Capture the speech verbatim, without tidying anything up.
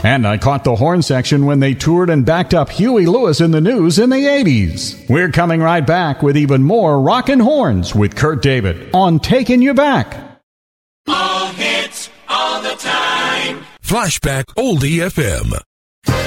And I caught the horn section when they toured and backed up Huey Lewis in the News in the eighties. We're coming right back with even more Rockin' Horns with Kurt David on Taking You Back. All hits, all the time. Flashback Oldie F M.